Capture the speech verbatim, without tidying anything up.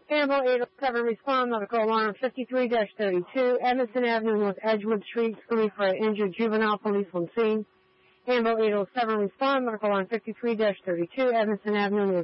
Campbell eight oh seven, respond, medical alarm fifty-three dash thirty-two, Edmondson Avenue, North Edgewood Street, screening for an injured juvenile, police on scene. Campbell eight oh seven, respond, medical alarm fifty-three dash thirty-two, Edmondson Avenue, North